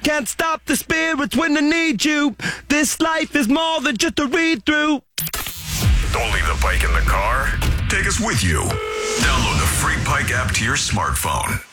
can't stop the spirits when I need you. This life is more than just a read-through. Don't leave the bike in the car. Take us with you. Download the free Pike app to your smartphone.